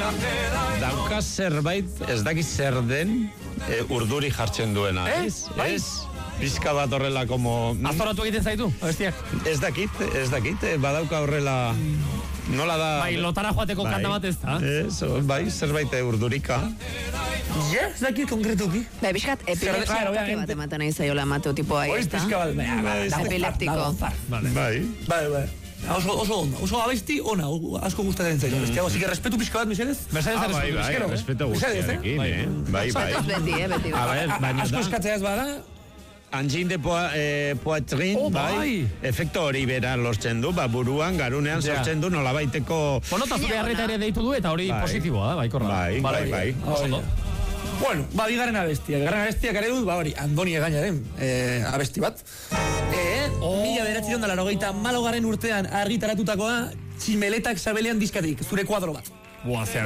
Dauka zerbait, ez dakit zer den, urduri jartzen duena. Ez? Pizka bat horrela, como... Azoratu egiten zaitu, abestiak? Ez dakit, badauka horrela... Nola da... Bai, lotara joateko kanta bat ez da? Bai, zerbait urdurika. Ez dakit konkretuki. Bai, bizkat, epilepsia bat ematen nahi zaiola Mateo tipoa, ez da? Pizka bat, epileptiko. Bai. Oso abesti ona, asko gustatzen zaitu. Así que respetu pizka bat, mesedez? Mesedez, bai, respetu guztiarekin, bai. Beti. Asko eskatzea ez bada... Angin de poetrin, bai, efekto hori bera lortzen du, buruan, garunean sortzen du, nolabaiteko... Eta zure harreta ere deitu du, eta hori positiboa da, baikorra. Bai. Bueno, bigarren abestia. Bigarren abestia kare dut, hori, Andoni Egañaren abesti bat. 1984 urtean argitaratutakoa, Tximeletak sabelean diskatik, zure kuadro bat. Buah,